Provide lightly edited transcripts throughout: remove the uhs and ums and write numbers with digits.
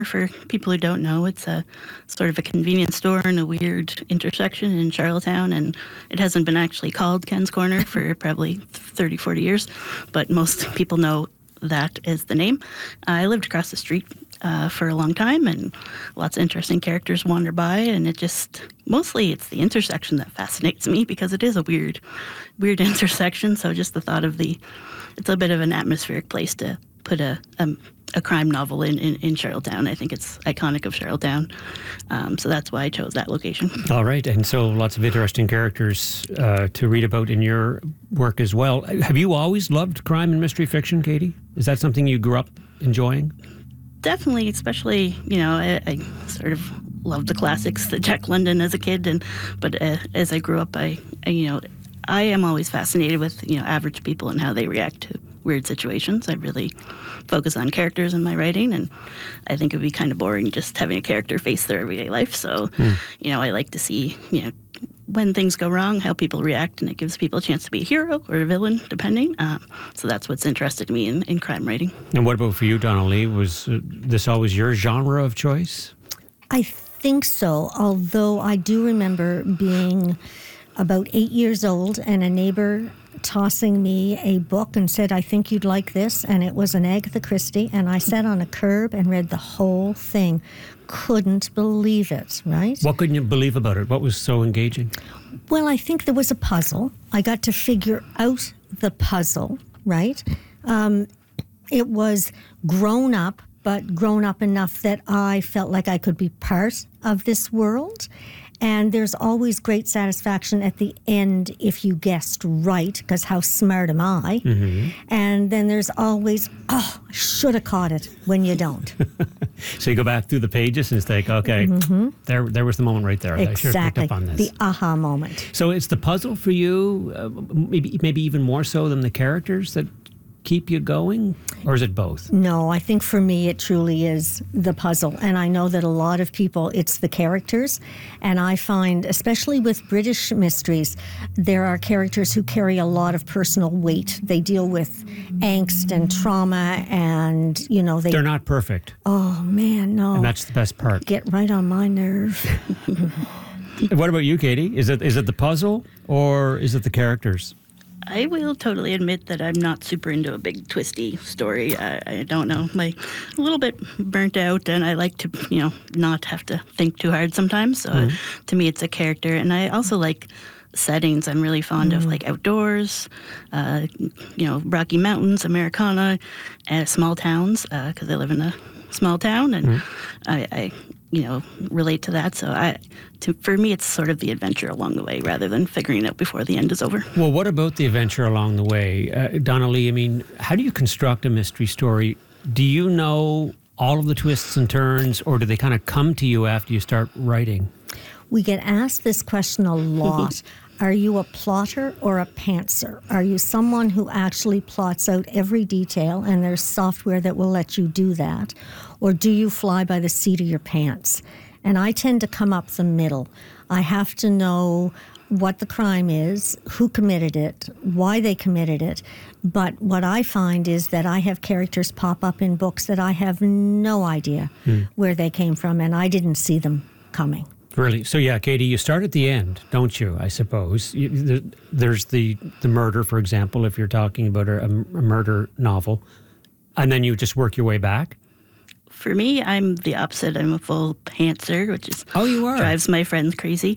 for people who don't know, it's a sort of a convenience store in a weird intersection in Charlottetown, and it hasn't been actually called Ken's Corner for probably 30, 40 years, but most people know that as the name. I lived across the street for a long time, and lots of interesting characters wander by, and mostly it's the intersection that fascinates me, because it is a weird intersection. So just the thought of it's a bit of an atmospheric place to put a crime novel in Charlottetown. I think it's iconic of Charlottetown. So that's why I chose that location. All right. And so lots of interesting characters to read about in your work as well. Have you always loved crime and mystery fiction, Katie? Is that something you grew up enjoying? Definitely, especially, I sort of loved the classics, the Jack London as a kid, but as I grew up, I am always fascinated with, average people and how they react to weird situations. I really focus on characters in my writing, and I think it would be kind of boring just having a character face their everyday life. So, I like to see, when things go wrong, how people react, and it gives people a chance to be a hero or a villain, depending. So that's what's interested me in crime writing. And what about for you, Donnelly? Was this always your genre of choice? I think so, although I do remember being about 8 years old and a neighbor tossing me a book and said, "I think you'd like this," and it was an Agatha Christie, and I sat on a curb and read the whole thing. Couldn't believe it, right? What couldn't you believe about it? What was so engaging? Well, I think there was a puzzle. I got to figure out the puzzle, right? It was grown up, but grown up enough that I felt like I could be part of this world. And there's always great satisfaction at the end if you guessed right, because how smart am I? Mm-hmm. And then there's always, I should have caught it, when you don't. So you go back through the pages and think, okay, there was the moment right there. Exactly. I should have picked up on this. The aha moment. So it's the puzzle for you, maybe even more so than the characters that keep you going? Or is it both? No, I think for me it truly is the puzzle. And I know that a lot of people, it's the characters. And I find, especially with British mysteries, there are characters who carry a lot of personal weight. They deal with angst and trauma and, they're not perfect. Oh, man, no. And that's the best part. Get right on my nerve. What about you, Katie? Is it the puzzle or is it the characters? I will totally admit that I'm not super into a big twisty story. I don't know. I'm a little bit burnt out, and I like to, not have to think too hard sometimes. So to me, it's a character. And I also like settings. I'm really fond of outdoors, Rocky Mountains, Americana, small towns, because I live in a small town, and I relate to that. So for me, it's sort of the adventure along the way rather than figuring it out before the end is over. Well, what about the adventure along the way? Donnelly, how do you construct a mystery story? Do you know all of the twists and turns, or do they kind of come to you after you start writing? We get asked this question a lot. Are you a plotter or a pantser? Are you someone who actually plots out every detail, and there's software that will let you do that? Or do you fly by the seat of your pants? And I tend to come up the middle. I have to know what the crime is, who committed it, why they committed it. But what I find is that I have characters pop up in books that I have no idea where they came from, and I didn't see them coming. Really? So yeah, Katie, you start at the end, don't you, I suppose? There's the murder, for example, if you're talking about a murder novel, and then you just work your way back? For me, I'm the opposite. I'm a full pantser, which is drives my friends crazy,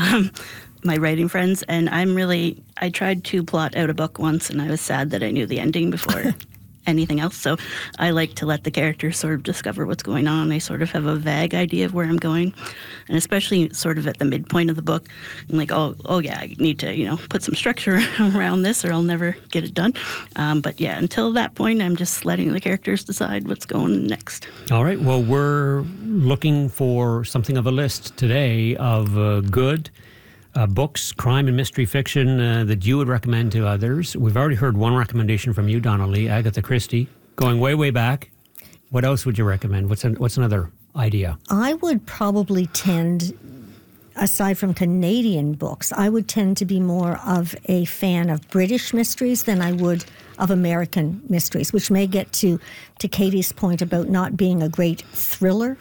my writing friends. And I tried to plot out a book once, and I was sad that I knew the ending before anything else. So I like to let the characters sort of discover what's going on. I sort of have a vague idea of where I'm going. And especially sort of at the midpoint of the book, I'm like, oh yeah, I need to, put some structure around this or I'll never get it done. But yeah, until that point, I'm just letting the characters decide what's going next. All right. Well, we're looking for something of a list today of good books, crime and mystery fiction that you would recommend to others. We've already heard one recommendation from you, Donnelly, Agatha Christie. Going way, way back, what else would you recommend? What's another idea? I would probably tend, aside from Canadian books, I would tend to be more of a fan of British mysteries than I would of American mysteries, which may get to Katie's point about not being a great thriller